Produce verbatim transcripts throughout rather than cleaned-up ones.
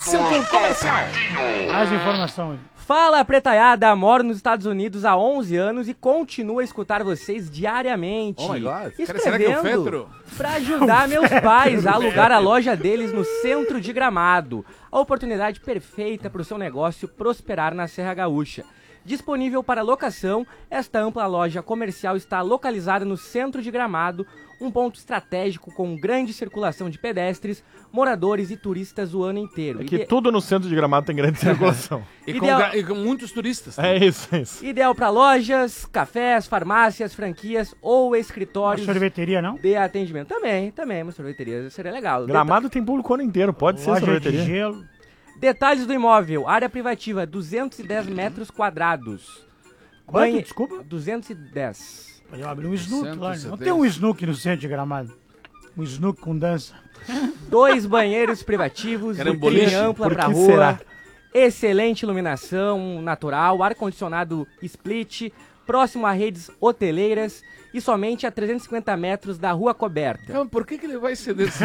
Centro Comercial. Mais informação aí. Fala, pretaiada, moro nos Estados Unidos há onze anos e continuo a escutar vocês diariamente. Oh my God. Escrevendo Será que é o Fetro? pra ajudar meus pais a alugar a loja deles no centro de Gramado. A oportunidade perfeita para o seu negócio prosperar na Serra Gaúcha. Disponível para locação, esta ampla loja comercial está localizada no centro de Gramado, um ponto estratégico com grande circulação de pedestres, moradores e turistas o ano inteiro. É que Ide... tudo no centro de Gramado tem grande circulação. E, com Ideal... gra- e com muitos turistas. É isso, é isso. Ideal para lojas, cafés, farmácias, franquias ou Uma escritórios sorveteria, não? de atendimento. Também, também, uma sorveteria seria legal. Gramado tem público o ano inteiro, pode ser Loja de sorveteria. gelo. Detalhes do imóvel. Área privativa, duzentos e dez metros quadrados. Quanto? Banhe- Desculpa? duzentos e dez. Pode abrir um snook lá. Não cento e setenta. tem um snook no centro de Gramado. Um snook com dança. Dois banheiros privativos, Quero um vitrine boliche? ampla Por pra que rua. será? Excelente iluminação natural, ar-condicionado split, próximo a redes hoteleiras e somente a trezentos e cinquenta metros da rua coberta. Então, por que, que ele vai ser desse?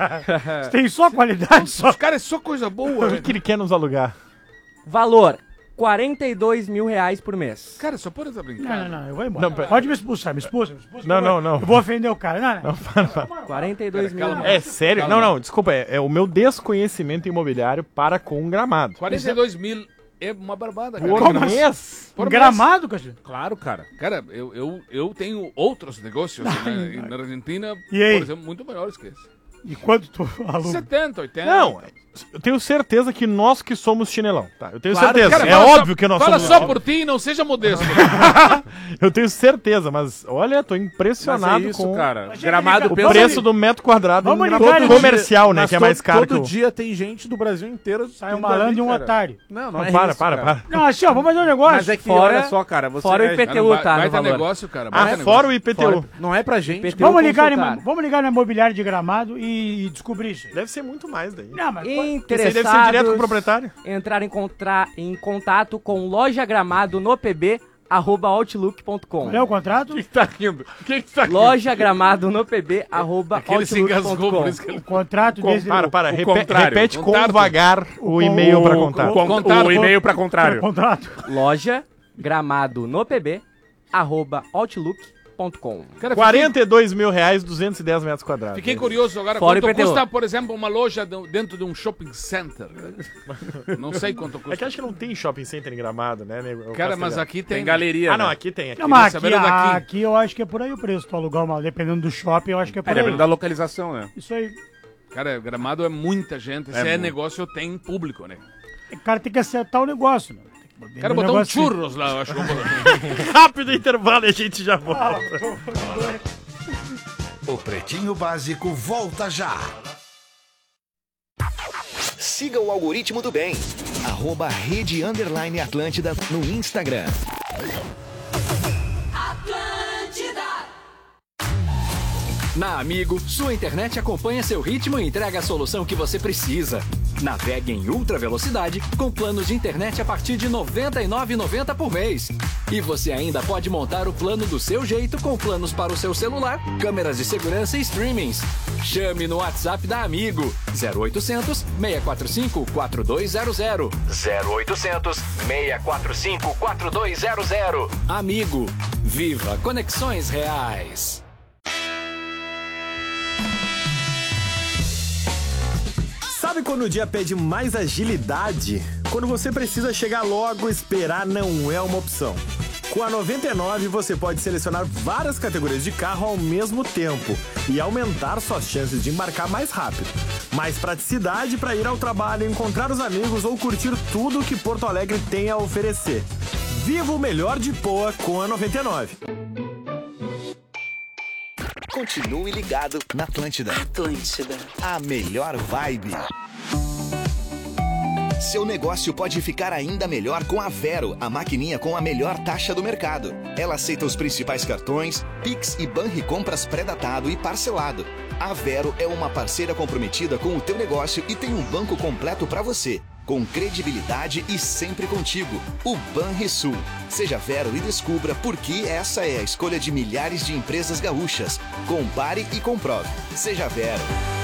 Tem só qualidade, só. Os caras é só coisa boa. O né? que, que ele quer nos alugar? Valor, quarenta e dois mil reais por mês. Cara, só pode estar brincando. Não, não, não, eu vou embora. Não, pera- Pode me expulsar, me expulsa, me expulsa. Não, eu vou- não, não. Eu vou ofender o cara. Não, não. quarenta e dois mil calma. reais. É sério? Calma. Não, não, desculpa, é, é o meu desconhecimento imobiliário para com Gramado. quarenta e dois mil é uma barbada, cara. Por Como assim? mês? Por mês. Gramado, Castilho? Claro, cara. Cara, eu, eu, eu tenho outros negócios né, na Argentina, E aí? por exemplo, muito maiores que esse. E quanto tu aluga? setenta, oitenta. Não, eu tenho certeza que nós que somos chinelão, tá? Eu tenho Claro, certeza. cara, é fala óbvio só- que nós Fala somos só por ti e não seja modesto. Eu tenho certeza, mas olha, tô impressionado Mas é isso, com cara. é Gramado o pensa preço ali. do metro quadrado Vamos em ligar Gramado ele- comercial, né? Mas Que é to- mais caro todo que o... dia tem gente do Brasil inteiro. Sai um indo malandro ali, e um cara. otário. Não, não Não, é para, isso, para, cara. para. Não, assim, ó, vamos fazer um negócio. Mas é que, Fora- olha só, cara, você fora o é- I P T U, Vai, tá? vai no ter valor. negócio, cara. Ah, Vai ter fora o negócio. I P T Fora- U. não é pra gente. P T U. Vamos ligar, consultar. em, vamos ligar na imobiliária de Gramado e, e descobrir isso. aí. Deve ser muito mais daí. Não, mas... Esse aí deve ser direto com o Interessados, proprietário. entrar em, contra... em contato com Loja Gramado no pb, arroba outlook ponto com. Qual é o contrato? Quem tá rindo? Quem tá rindo? Loja Gramado no pb, arroba Que ele se outlook engasgou, ponto por com. isso que ele... O contrato Com- desse... para, para, o repe- contrário, repete com contato. devagar o e-mail para contar. O, con- Contato. o e-mail pra O contrário. contrato. Loja Gramado no pb, arroba outlook ponto com. Cara, quarenta e dois mil reais, duzentos e dez metros quadrados. Fiquei curioso agora, Fora quanto I P T U. custa, por exemplo, uma loja de- dentro de um shopping center? Não sei quanto É que custa. acho que não tem shopping center em Gramado, né, nego? O Cara, mas Castelhano. aqui tem... Tem galeria. Ah, não, né? aqui tem. Aqui. Não, mas aqui, saber daqui. aqui eu acho que é por aí o preço. Tu alugar uma... Dependendo do shopping, eu acho que é por É, aí. dependendo da localização, né? Isso aí. Cara, Gramado é muita gente. Se é, muito. negócio, tem público, né? O cara tem que acertar o negócio, né? Tem que Cara, vender botar um negócio assim. churros lá, eu acho. Rápido intervalo e a gente já volta. O Pretinho Básico volta já. Siga o algoritmo do bem. Arroba Rede Underline Atlântida no Instagram. Na Amigo, sua internet acompanha seu ritmo e entrega a solução que você precisa. Navegue em ultra velocidade com planos de internet a partir de noventa e nove reais e noventa centavos por mês. E você ainda pode montar o plano do seu jeito com planos para o seu celular, câmeras de segurança e streamings. Chame no WhatsApp da Amigo zero oitocentos, seis quatro cinco, quatro dois zero zero. zero oitocentos, seis quatro cinco, quatro dois zero zero. Amigo, viva conexões reais. Sabe quando o dia pede mais agilidade? Quando você precisa chegar logo, esperar não é uma opção. Com a noventa e nove você pode selecionar várias categorias de carro ao mesmo tempo e aumentar suas chances de embarcar mais rápido. Mais praticidade para ir ao trabalho, encontrar os amigos ou curtir tudo que Porto Alegre tem a oferecer. Viva o melhor de Poa com a noventa e nove. Continue ligado na Atlântida. Atlântida. A melhor vibe. Seu negócio pode ficar ainda melhor com a Vero, a maquininha com a melhor taxa do mercado. Ela aceita os principais cartões, Pix e Banricompras pré-datado e parcelado. A Vero é uma parceira comprometida com o teu negócio e tem um banco completo para você, com credibilidade e sempre contigo. O Banrisul. Seja Vero e descubra por que essa é a escolha de milhares de empresas gaúchas. Compare e comprove. Seja Vero.